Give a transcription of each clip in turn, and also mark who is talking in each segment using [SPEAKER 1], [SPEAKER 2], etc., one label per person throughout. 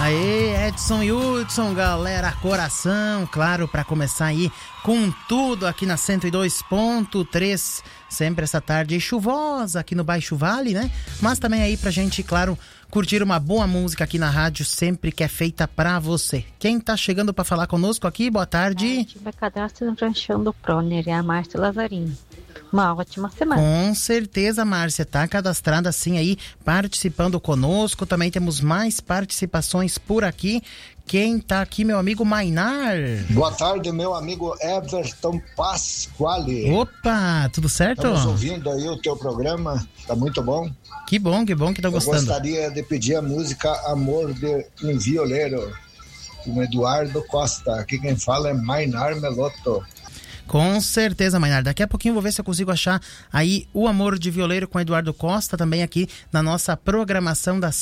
[SPEAKER 1] Aê, Edson e Hudson, galera, coração, claro, para começar aí com tudo aqui na 102.3, sempre essa tarde chuvosa aqui no Baixo Vale, né? Mas também aí pra gente, claro, curtir uma boa música aqui na rádio, sempre que é feita pra você. Quem tá chegando pra falar conosco aqui, boa tarde.
[SPEAKER 2] Vai cadastro no Ranchão do Proner, é a Márcia Lazzarini. Uma ótima semana.
[SPEAKER 1] Com certeza, Márcia, tá cadastrada assim aí, participando conosco. Também temos mais participações por aqui. Quem tá aqui, meu amigo Mainar?
[SPEAKER 3] Boa tarde, meu amigo Everton Pasquale.
[SPEAKER 1] Opa, tudo certo?
[SPEAKER 3] Estamos ouvindo aí o teu programa, tá muito bom.
[SPEAKER 1] Que bom que tá gostando.
[SPEAKER 3] Eu gostaria de pedir a música Amor de um Violeiro, com Eduardo Costa. Aqui quem fala é Mainar Melotto.
[SPEAKER 1] Com certeza, Mainar. Daqui a pouquinho eu vou ver se eu consigo achar aí o Amor de Violeiro com Eduardo Costa, também aqui na nossa programação da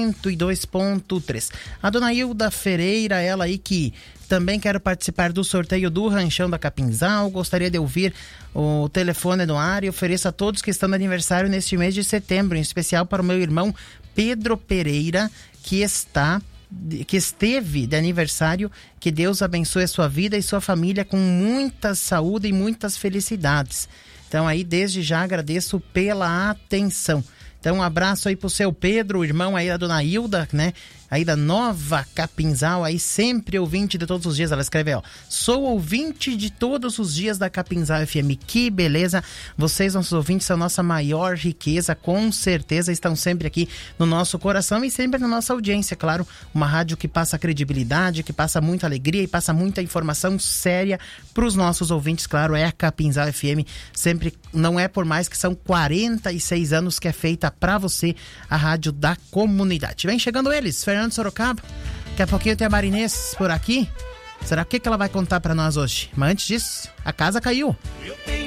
[SPEAKER 1] 102.3. A dona Hilda Ferreira, ela aí que também quer participar do sorteio do Ranchão da Capinzal, gostaria de ouvir o telefone no ar e ofereço a todos que estão de aniversário neste mês de setembro, em especial para o meu irmão Pedro Pereira, que esteve de aniversário. Que Deus abençoe a sua vida e sua família com muita saúde e muitas felicidades. Então aí desde já agradeço pela atenção. Então um abraço aí pro seu Pedro, o irmão aí da dona Hilda, né? Aí da Nova Capinzal, aí sempre ouvinte de todos os dias. Ela escreve, ó: sou ouvinte de todos os dias da Capinzal FM. Que beleza! Vocês, nossos ouvintes, são nossa maior riqueza. Com certeza estão sempre aqui no nosso coração e sempre na nossa audiência. Claro, uma rádio que passa credibilidade, que passa muita alegria e passa muita informação séria para os nossos ouvintes. Claro, é a Capinzal FM. Sempre, não é por mais que são 46 anos que é feita para você a rádio da comunidade. Vem chegando eles, Fernando Sorocaba. Daqui a pouquinho tem a Marinês por aqui. Será que ela vai contar para nós hoje? Mas antes disso, a casa caiu.